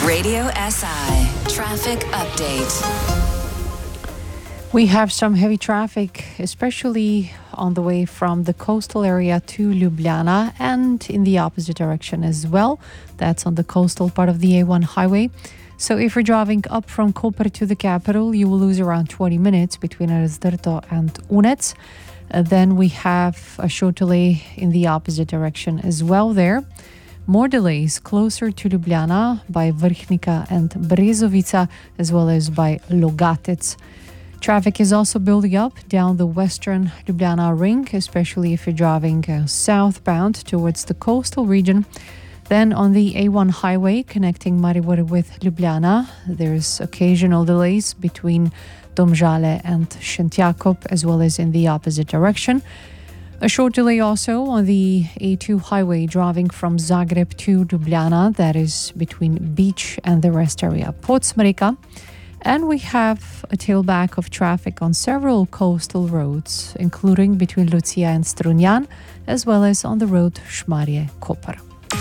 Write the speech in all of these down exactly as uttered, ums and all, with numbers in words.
Radio S I traffic update. We have some heavy traffic, especially on the way from the coastal area to Ljubljana and in the opposite direction as well. That's on the coastal part of the A one highway. So if you're driving up from Koper to the capital, you will lose around twenty minutes between Razdrto and Unec. Uh, then we have a short delay in the opposite direction as well there. More delays closer to Ljubljana by Vrhnika and Brezovica, as well as by Logatec. Traffic is also building up down the western Ljubljana ring, especially if you're driving uh, southbound towards the coastal region. Then on the A one highway connecting Maribor with Ljubljana, there's occasional delays between Domžale and Šentjakov, as well as in the opposite direction. A short delay also on the A two highway driving from Zagreb to Ljubljana, that is between Beach and the rest area Podsmreka. And we have a tailback of traffic on several coastal roads, including between Lucia and Strunjan, as well as on the road Šmarje-Koper.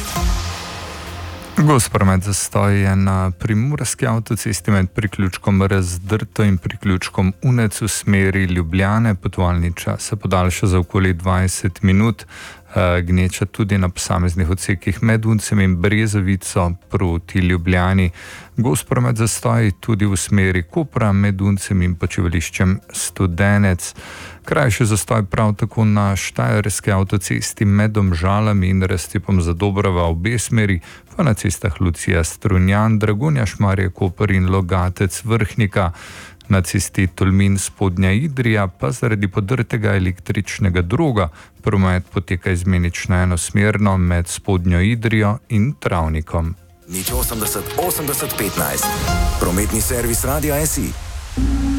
Gost promet zastoj je na primorski avtocesti med priključkom Razdrto in priključkom Unec v smeri Ljubljane. Potovalni čas se podaljša za okoli dvajset minut. Gneča tudi na posameznih odsekih med Uncem in Brezovico proti Ljubljani. Gost promet zastoj tudi v smeri Kopra med Uncem in počivališčem Studenec. Krajši zastoj prav tako na štajerski avtocesti med Domžalami in Raztepom za Dobrava v obe smeri, pa na cestah Lucija Strunjan, Dragonja, Šmarje-Koper in Logatec Vrhnika. Na cesti Tolmin Spodnja Idrija pa zaradi podrtega električnega droga promet poteka izmenično enosmerno med Spodnjo Idrijo in Travnikom. Nič osemdeset osemdeset petnajst. Prometni servis Radia S I.